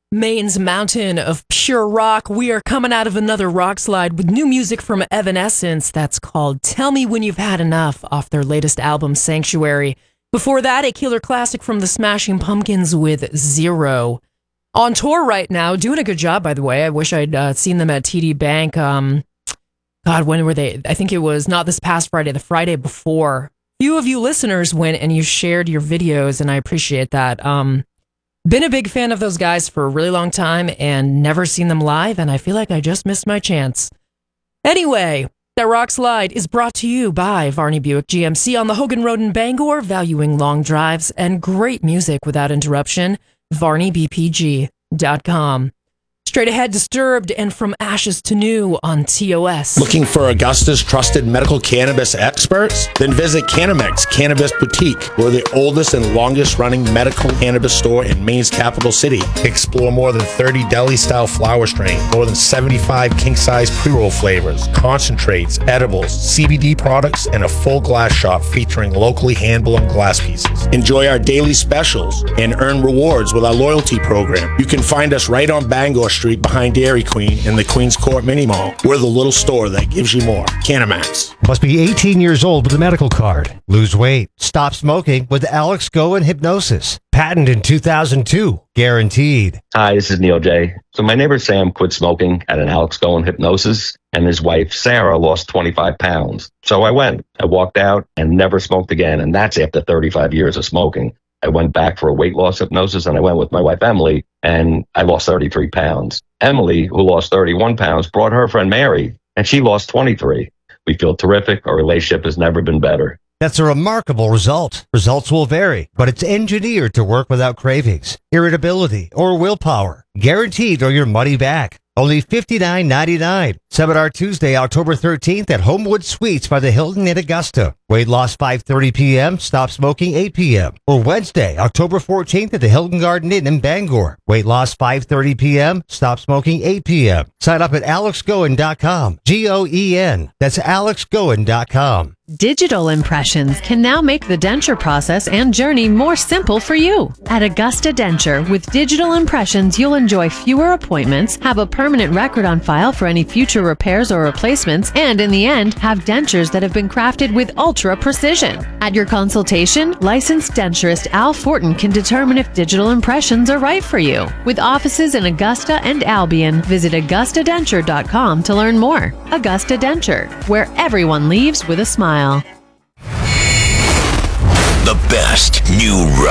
Maine's mountain of pure rock. We are coming out of another rock slide with new music from Evanescence that's called Tell Me When You've Had Enough off their latest album, Sanctuary. Before that, a killer classic from the Smashing Pumpkins with Zero. On tour right now, doing a good job, by the way. I wish I'd seen them at TD Bank. God, when were they? I think it was not this past Friday, the Friday before. Few of you listeners went and you shared your videos, and I appreciate that. Been a big fan of those guys for a really long time and never seen them live, and I feel like I just missed my chance. Anyway, that rock slide is brought to you by Varney Buick GMC on the Hogan Road in Bangor, valuing long drives and great music without interruption. VarneyBPG.com. Straight ahead, Disturbed and From Ashes to New on TOS. Looking for Augusta's trusted medical cannabis experts? Then visit Canamex Cannabis Boutique. We're the oldest and longest running medical cannabis store in Maine's capital city. Explore more than 30 deli-style flower strains, more than 75 king-size pre-roll flavors, concentrates, edibles, CBD products, and a full glass shop featuring locally hand-blown glass pieces. Enjoy our daily specials and earn rewards with our loyalty program. You can find us right on Bangor Street behind Dairy Queen in the Queens Court Mini Mall. We're the little store that gives you more. Canamax. Must be 18 years old with a medical card. Lose weight. Stop smoking with Alex Goen Hypnosis. Patent in 2002. Guaranteed. Hi, this is Neil J. So my neighbor Sam quit smoking at an Alex Goen Hypnosis, and his wife Sarah lost 25 pounds. So I went. I walked out and never smoked again, and that's after 35 years of smoking. I went back for a weight loss hypnosis, and I went with my wife, Emily, and I lost 33 pounds. Emily, who lost 31 pounds, brought her friend Mary, and she lost 23. We feel terrific. Our relationship has never been better. That's a remarkable result. Results will vary, but it's engineered to work without cravings, irritability, or willpower. Guaranteed or your money back. Only $59.99. Seminar Tuesday, October 13th at Homewood Suites by the Hilton in Augusta. Weight loss 5:30 p.m., stop smoking 8 p.m. Or Wednesday, October 14th at the Hilton Garden Inn in Bangor. Weight loss 5:30 p.m., stop smoking 8 p.m. Sign up at alexgoen.com. Goen. That's alexgoen.com. Digital impressions can now make the denture process and journey more simple for you. At Augusta Denture, with digital impressions, you'll enjoy fewer appointments, have a permanent record on file for any future repairs or replacements, and in the end, have dentures that have been crafted with ultra precision. At your consultation, licensed denturist Al Fortin can determine if digital impressions are right for you. With offices in Augusta and Albion, visit AugustaDenture.com to learn more. Augusta Denture, where everyone leaves with a smile. The best new